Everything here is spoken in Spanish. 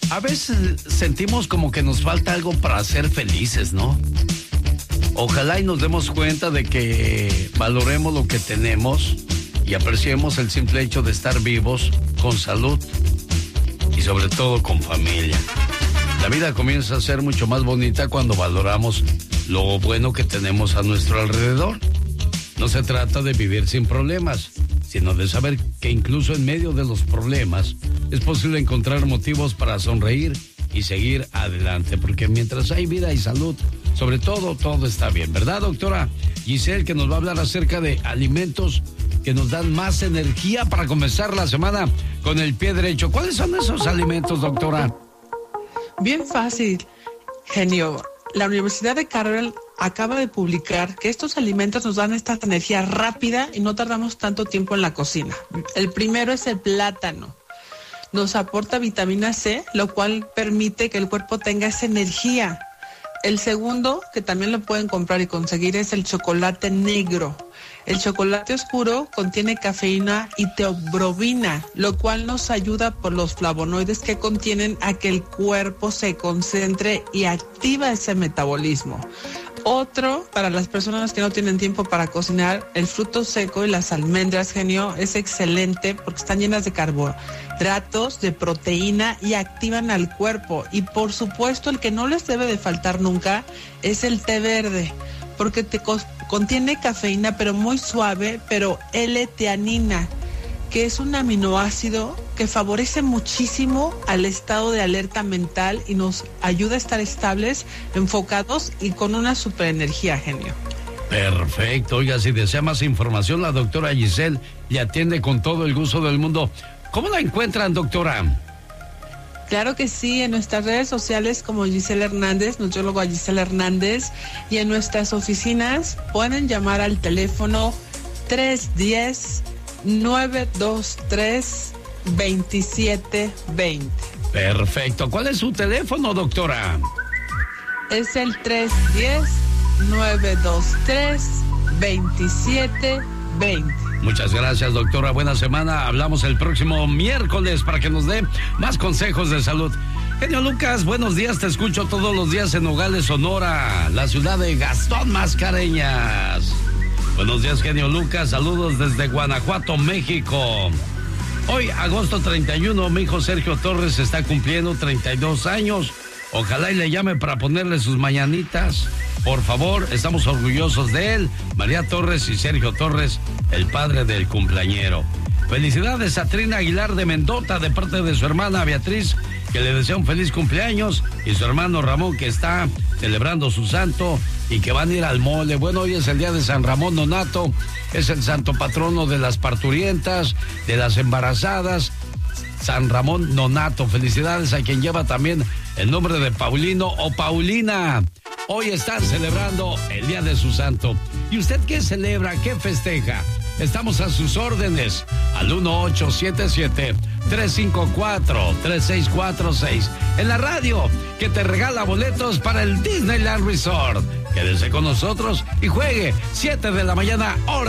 A veces sentimos como que nos falta algo para ser felices, ¿no? Ojalá y nos demos cuenta de que valoremos lo que tenemos y apreciemos el simple hecho de estar vivos, con salud y sobre todo con familia. La vida comienza a ser mucho más bonita cuando valoramos lo bueno que tenemos a nuestro alrededor. No se trata de vivir sin problemas, sino de saber que incluso en medio de los problemas es posible encontrar motivos para sonreír y seguir adelante, porque mientras hay vida y salud, sobre todo, todo está bien, ¿verdad, doctora Giselle, que nos va a hablar acerca de alimentos que nos dan más energía para comenzar la semana con el pie derecho? ¿Cuáles son esos alimentos, doctora? Bien fácil, genio. La Universidad de Carroll acaba de publicar que estos alimentos nos dan esta energía rápida y no tardamos tanto tiempo en la cocina. El primero es el plátano. Nos aporta vitamina C, lo cual permite que el cuerpo tenga esa energía. El segundo, que también lo pueden comprar y conseguir, es el chocolate negro. El chocolate oscuro contiene cafeína y teobromina, lo cual nos ayuda por los flavonoides que contienen a que el cuerpo se concentre y activa ese metabolismo. Otro, para las personas que no tienen tiempo para cocinar, el fruto seco y las almendras, genio, es excelente porque están llenas de carbohidratos, de proteína y activan al cuerpo. Y por supuesto, el que no les debe de faltar nunca es el té verde, porque contiene cafeína, pero muy suave, pero L-teanina, que es un aminoácido que favorece muchísimo al estado de alerta mental y nos ayuda a estar estables, enfocados y con una superenergía, genio. Perfecto. Oiga, si desea más información, la doctora Giselle le atiende con todo el gusto del mundo. ¿Cómo la encuentran, doctora? Claro que sí, en nuestras redes sociales como Giselle Hernández, nutrióloga Giselle Hernández, y en nuestras oficinas pueden llamar al teléfono 310-923-2720. Perfecto. ¿Cuál es su teléfono, doctora? Es el 310-923-2720. Muchas gracias, doctora. Buena semana. Hablamos el próximo miércoles para que nos dé más consejos de salud. Genio Lucas, buenos días. Te escucho todos los días en Nogales, Sonora, la ciudad de Gastón Mascareñas. Buenos días, genio Lucas. Saludos desde Guanajuato, México. Hoy, agosto 31, mi hijo Sergio Torres está cumpliendo 32 años. Ojalá y le llame para ponerle sus mañanitas. Por favor, estamos orgullosos de él. María Torres y Sergio Torres, el padre del cumpleañero. Felicidades a Trina Aguilar de Mendota, de parte de su hermana Beatriz, que le desea un feliz cumpleaños, y su hermano Ramón, que está celebrando su santo y que van a ir al mole. Bueno, hoy es el día de San Ramón Nonato, es el santo patrono de las parturientas, de las embarazadas. San Ramón Nonato, felicidades a quien lleva también el nombre de Paulino o Paulina. Hoy están celebrando el día de su santo. ¿Y usted qué celebra, qué festeja? Estamos a sus órdenes al 1877-354-3646. En la radio, que te regala boletos para el Disneyland Resort. Quédese con nosotros y juegue 7 de la mañana, hora